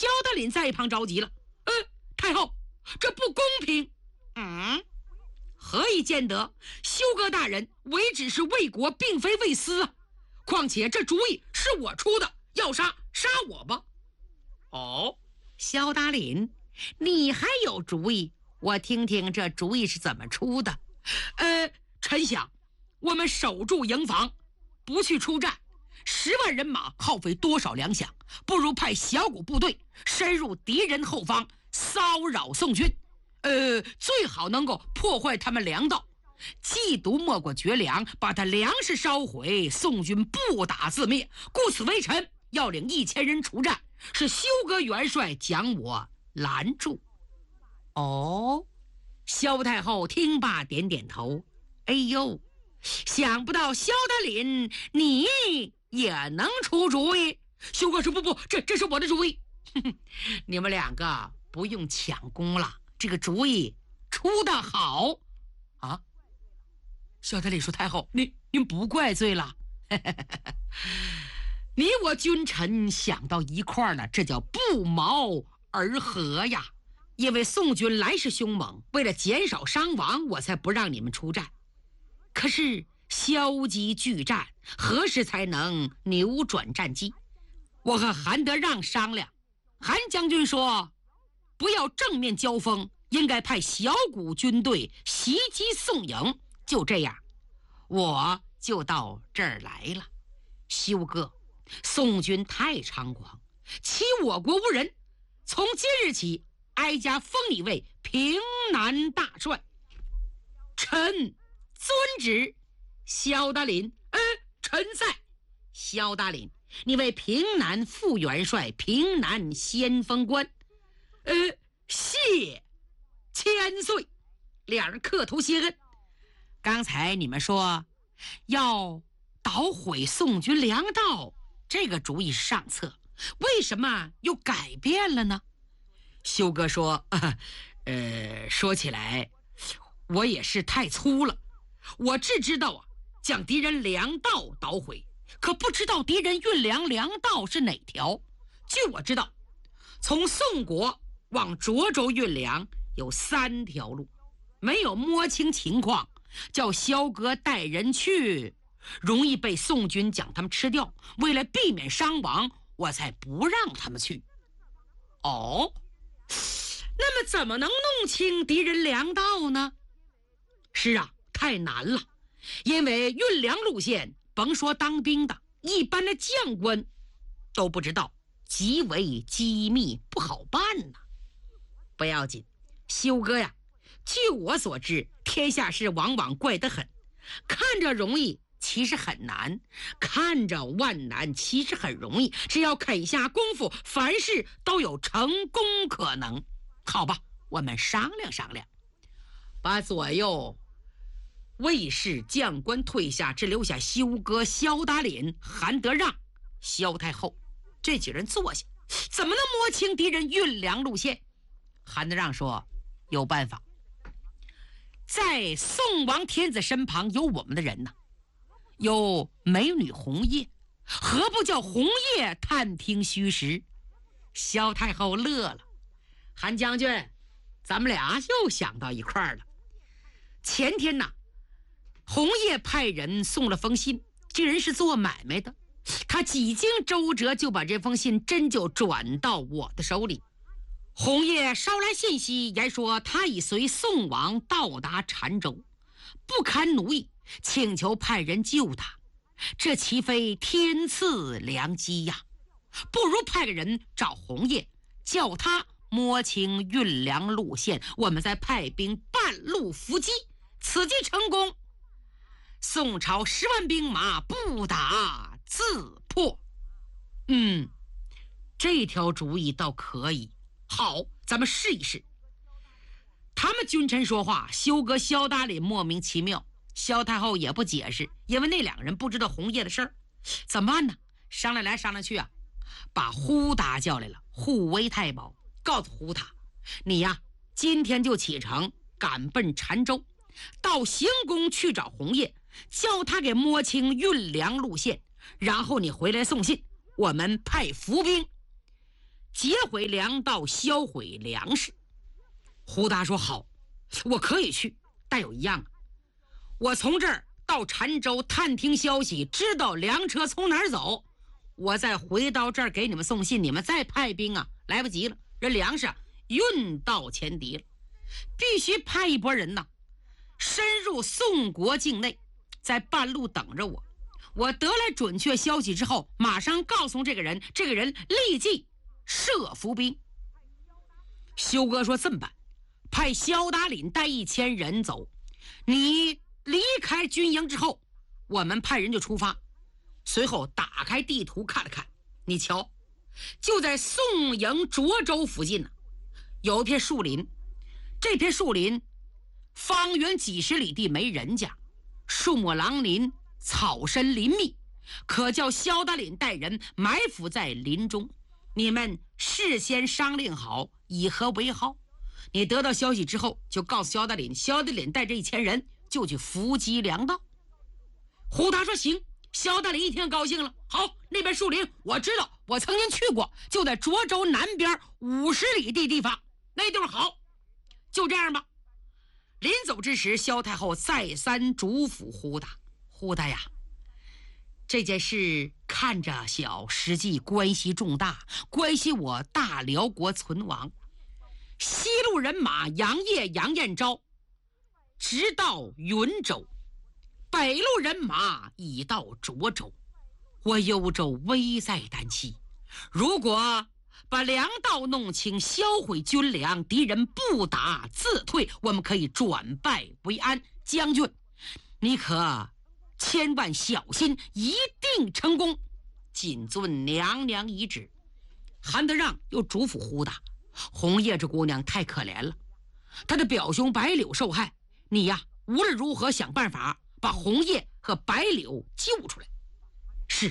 萧德林在一旁着急了：太后，这不公平！何以见得？休哥大人为只是为国，并非为私啊！况且这主意是我出的，要杀我吧！ 萧达林，你还有主意？我听听这主意是怎么出的。 臣想，我们守住营房，不去出战，10万人马耗费多少粮饷，不如派小股部队深入敌人后方，骚扰宋军。最好能够破坏他们粮道，缉毒没过绝粮，把他粮食烧毁，宋军不打自灭。故此微臣要领1000人出战，是休哥元帅将我拦住。 萧太后听罢点点头。哎呦，想不到萧德林你也能出主意。 休哥说不，这是我的主意。 你们2个不用抢功了，这个主意出得好啊！ 萧德林说：“太后，您不怪罪了。你我君臣想到一块儿了，这叫不谋而合呀。因为宋军来势凶猛，为了减少伤亡，我才不让你们出战。可是消极拒战，何时才能扭转战机？我和韩德让商量，韩将军说不要正面交锋，应该派小股军队袭击宋营。就这样，我就到这儿来了。休哥，宋军太猖狂，欺我国无人，从今日起哀家封你为平南大帅。臣遵旨。萧达林，臣在。 萧达林，你为平南副元帅，平南先锋官。 谢千岁。2人磕头谢恩。 刚才你们说要捣毁宋军粮道，这个主意是上策，为什么又改变了呢？ 休哥说，说起来我也是太粗了。我只知道将敌人粮道捣毁，可不知道敌人运粮粮道是哪条。据我知道，从宋国往涿州运粮有3条路，没有摸清情况，叫萧哥带人去，容易被宋军将他们吃掉。为了避免伤亡，我才不让他们去。那么怎么能弄清敌人粮道呢？是啊，太难了。因为运粮路线，甭说当兵的，一般的将官都不知道，极为机密，不好办呢。不要紧，休哥呀，据我所知，天下事往往怪得很，看着容易，其实很难；看着万难，其实很容易。只要肯下功夫，凡事都有成功可能。好吧，我们商量商量，把左右卫士将官退下，只留下休哥、萧达林、韩德让、萧太后这几人坐下。怎么能摸清敌人运粮路线？韩德让说，有办法，在宋王天子身旁有我们的人呢，有美女红叶，何不叫红叶探听虚实？萧太后乐了。韩将军，咱们俩又想到一块儿了。前天呢，红叶派人送了封信，这人是做买卖的，他几经周折就把这封信真就转到我的手里。红叶捎来信息，言说他已随宋王到达澶州，不堪奴役，请求派人救他。这岂非天赐良机呀？不如派个人找红叶，叫他摸清运粮路线，我们再派兵半路伏击，此计成功，宋朝10万兵马不打自破。这条主意倒可以。好，咱们试一试。他们君臣说话，休哥、萧达林莫名其妙，萧太后也不解释，因为那2个人不知道红叶的事儿。怎么办呢？商量来商量去啊，把呼达叫来了，护卫太保，告诉呼达，你呀，今天就启程赶奔澶州，到行宫去找红叶，叫他给摸清运粮路线，然后你回来送信，我们派伏兵。 劫毁粮道，销毁粮食。胡达说好，我可以去，但有一样，我从这儿到澶州探听消息，知道粮车从哪儿走，我再回到这儿给你们送信，你们再派兵啊，来不及了，这粮食运到前敌了，必须派一拨人呐，深入宋国境内，在半路等着我。我得来准确消息之后，马上告诉这个人，这个人立即设伏兵。休哥说这么办，派萧达岭带1000人走，你离开军营之后，我们派人就出发。随后打开地图看了看，你瞧，就在宋营涿州附近呢，有一片树林，这片树林方圆几十里地没人家，树木狼林，草深林密，可叫萧达岭带人埋伏在林中。你们事先商量好以何为号，你得到消息之后就告诉萧达岭，萧达岭带着1000人就去伏击粮道。胡达说行，萧达岭一听高兴了，好，那边树林我知道，我曾经去过，就在涿州南边50里的地方，那地方好，就这样吧。临走之时，萧太后再三嘱咐胡达，胡达呀，这件事看着小，实际关系重大，关系我大辽国存亡。西路人马杨业、杨彦昭直到云州，北路人马已到涿州，我幽州危在旦夕。如果把粮道弄清，销毁军粮，敌人不打自退，我们可以转败为安。将军，你可千万小心，一定成功，谨遵娘娘遗旨。韩德让又嘱咐胡达，红叶这姑娘太可怜了，她的表兄白柳受害，你呀无论如何想办法把红叶和白柳救出来。是。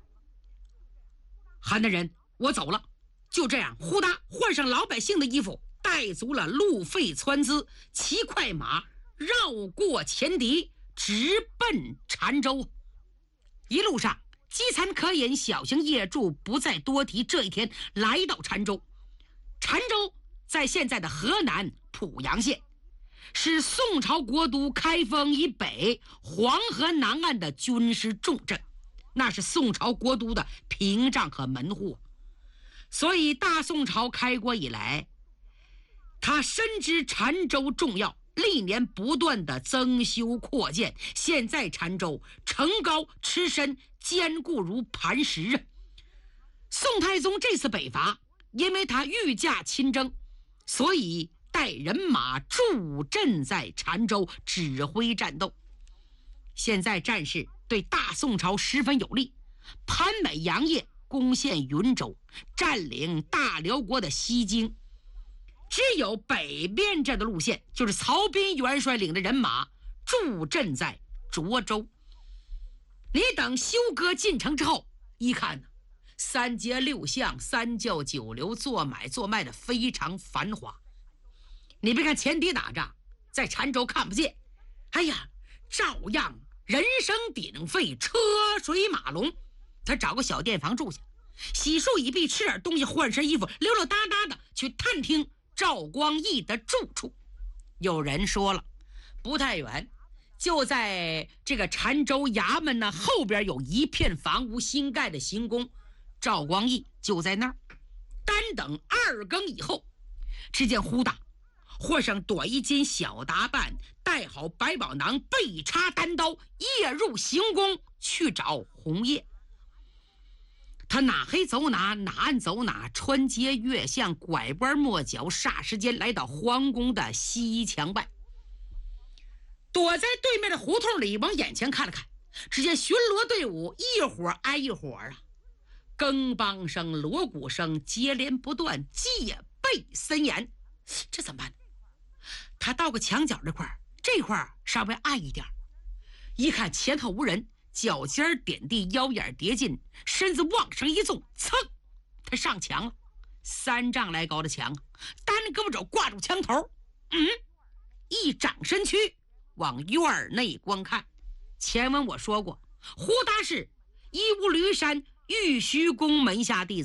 韩大人，我走了。就这样，胡达换上老百姓的衣服，带足了路费窜资，骑快马绕过前敌，直奔澶州。一路上饥餐可饮，小行夜住，不再多提。这一天来到澶州，澶州在现在的河南濮阳县，是宋朝国都开封以北黄河南岸的军事重镇，那是宋朝国都的屏障和门户。所以大宋朝开国以来，他深知澶州重要，历年不断的增修扩建。现在澶州城高池深，坚固如磐石。宋太宗这次北伐，因为他御驾亲征，所以带人马驻镇在澶州，指挥战斗。现在战事对大宋朝十分有利，潘美、杨业攻陷云州，占领大辽国的西京。只有北边这的路线，就是曹彬元帅领的人马驻镇在涿州。你等休哥进城之后，一看三街六巷、三教九流，做买做卖的非常繁华。你别看前敌打仗在澶州看不见，哎呀，照样人声鼎沸，车水马龙。他找个小店房住下，洗漱已毕，吃点东西，换身衣服，溜溜达达的去探听赵光义的住处。有人说了，不太远，就在这个澶州衙门呢后边有一片房屋，新盖的行宫，赵光义就在那儿。单等2更以后，只见胡大换上短衣襟，小打扮，带好百宝囊，背插单刀，夜入行宫去找红叶。他哪黑走哪，哪暗走哪，穿街越巷，拐弯抹角，霎时间来到皇宫的西墙外。躲在对面的胡同里，往眼前看了看，只见巡逻队伍一伙挨一伙啊，更梆声、锣鼓声接连不断，戒备森严。这怎么办呢？他到个墙角这块稍微暗一点，一看前头无人，脚尖点地，腰眼叠进，身子往上一纵，噌，他上墙了。3丈来高的墙，单胳膊肘挂住墙头，一掌身躯往院内观看。前文我说过，胡达是一无驴山玉虚宫门下弟子，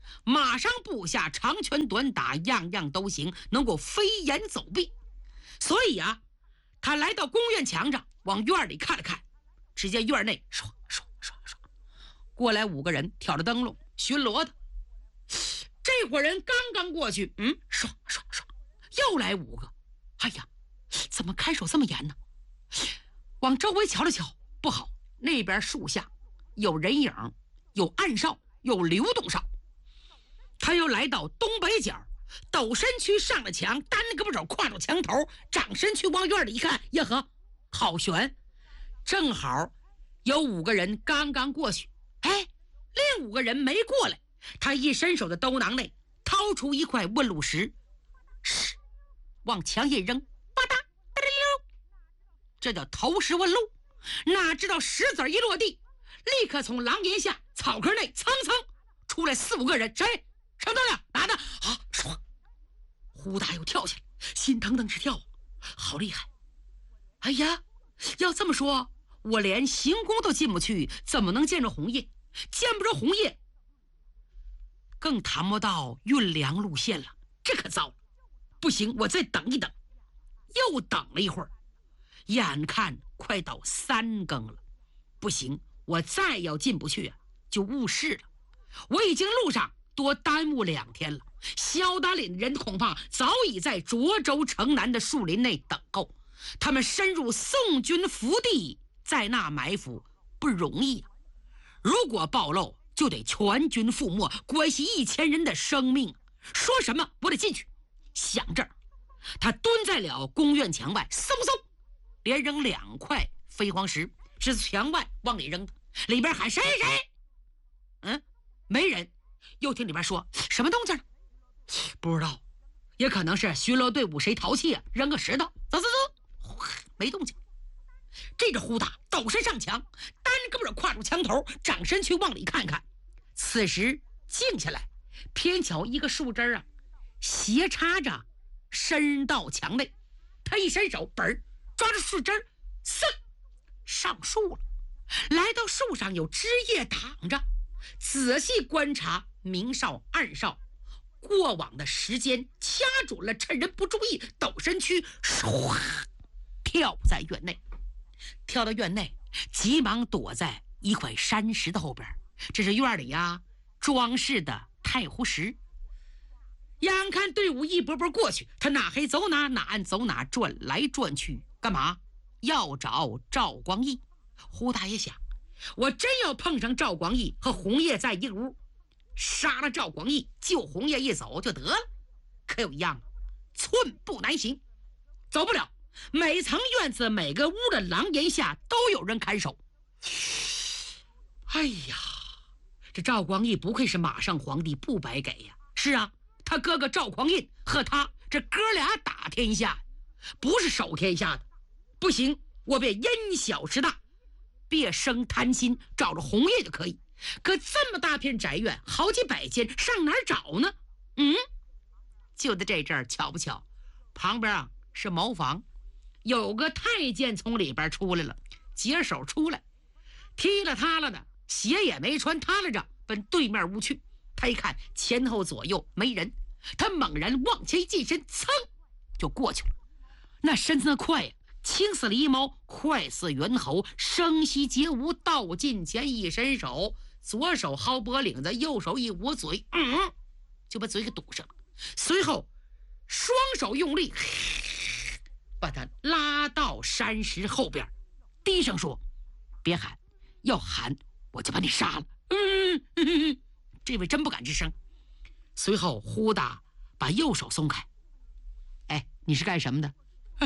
马上部下长拳短打，样样都行，能够飞檐走壁。所以啊，他来到宫院墙上，往院里看了看，只见院内唰唰唰唰过来5个人，挑着灯笼巡逻的。这伙人刚刚过去，唰唰唰，又来5个。哎呀，怎么看守这么严呢？往周围瞧了瞧，不好，那边树下有人影，有暗哨，有流动哨。他又来到东北角，抖身躯上了墙，单胳膊手跨住墙头，掌身躯往院里一看，呀呵，好悬！正好有5个人刚刚过去，哎，另5个人没过来。他一伸手的兜囊内掏出一块问路石，往墙一扔，吧嗒哒溜，这叫投石问路。哪知道石子一落地，立刻从廊檐下草坑内蹭蹭出来4、5个人。谁？上灯了，哪的？啊！唰！呼大又跳起来，心腾腾直跳，好厉害！哎呀，要这么说，我连行宫都进不去，怎么能见着红叶？见不着红叶，更谈不到运粮路线了。这可糟了！不行，我再等一等。又等了一会儿，眼看快到3更了，不行，我再要进不去啊，就误事了。我已经路上多耽误2天了。萧达岭人恐怕早已在涿州城南的树林内等候，他们深入宋军福地，在那埋伏不容易啊！如果暴露，就得全军覆没，关系1000人的生命。说什么我得进去。想这儿，他蹲在了宫院墙外，嗖嗖连扔2块飞黄石，是墙外往里扔的。里边喊谁谁？没人。又听里边说什么动静呢？不知道，也可能是巡逻队伍谁淘气啊，扔个石头，走走走，没动静。这忽大抖身上墙，单胳膊跨住墙头，掌身去往里看看。此时静下来，偏巧一个树枝啊斜插着伸到墙内，他一伸手，本儿抓住树枝，嗖上树了。来到树上有枝叶挡着，仔细观察明哨暗哨，过往的时间掐准了，趁人不注意，抖身躯唰跳在院内。跳到院内，急忙躲在一块山石的后边，这是院里呀装饰的太湖石。眼看队伍一波波过去，他哪黑走哪，哪暗走哪，转来转去，干嘛？要找赵光义。胡大爷想，我真要碰上赵光义和红叶在一个屋，杀了赵光义，救红叶一走就得了。可有一样，寸步难行，走不了。每层院子每个屋的廊檐下都有人看守。哎呀，这赵光义不愧是马上皇帝，不白给呀。是啊，他哥哥赵匡胤和他这哥俩打天下，不是守天下的。不行，我便因小失大，别生贪心，找着红叶就可以。可这么大片宅院，好几百间，上哪儿找呢？就在这阵儿，巧不巧，旁边是茅房，有个太监从里边出来了，解手出来，踢了踏了的，鞋也没穿，踏了着奔对面屋去。他一看前后左右没人，他猛然往前一近身，噌就过去了。那身子快呀，轻似狸猫，快似猿猴，声息皆无，到近前一伸手，左手薅脖领子，右手一捂嘴，就把嘴给堵上了。随后双手用力把他拉到山石后边，低声说：“别喊，要喊我就把你杀了。”这位真不敢吱声。随后呼大把右手松开。哎，你是干什么的？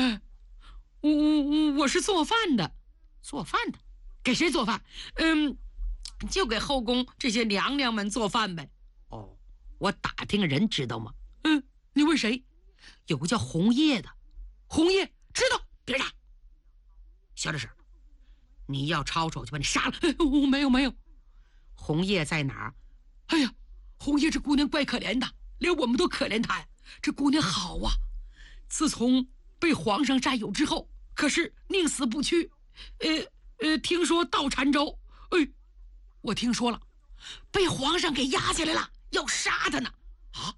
我是做饭的。做饭的？给谁做饭？就给后宫这些娘娘们做饭呗。哦，我打听个人知道吗？你问谁？有个叫红叶的。红叶知道，别打。小点声，你要吵吵就把你杀了。我没有。红叶在哪儿？哎呀，红叶这姑娘怪可怜的，连我们都可怜她呀。这姑娘好啊，自从被皇上占有之后，可是宁死不屈。听说到澶州，我听说了，被皇上给押起来了， 要杀他呢。啊！